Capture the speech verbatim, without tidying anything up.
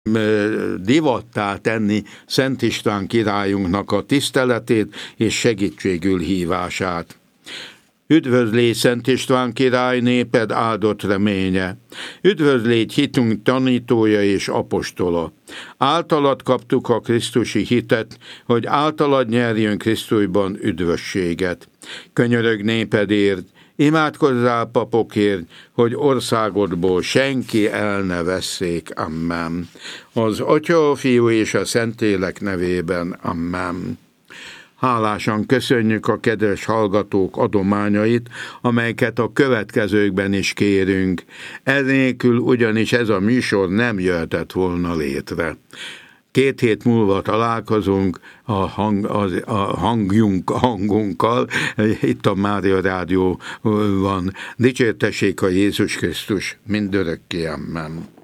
divattá tenni Szent István királyunknak a tiszteletét és segítségül hívását. Üdvözlégy Szent István király, néped áldott reménye! Üdvözlégy hitünk tanítója és apostola! Általad kaptuk a krisztusi hitet, hogy általad nyerjünk Krisztusban üdvösséget. Könyörög népedért, imádkozzál papokért, hogy országodból senki el ne vesszék. Amen. Az Atya, a Fiú és a Szentlélek nevében. Amen. Hálásan köszönjük a kedves hallgatók adományait, amelyeket a következőkben is kérünk. Enélkül ugyanis ez a műsor nem jöhetett volna létre. Két hét múlva találkozunk a, hang, az, a hangjunk, hangunkkal, itt a Mária Rádió van. Dicsértessék a Jézus Krisztus mindörökké, amen.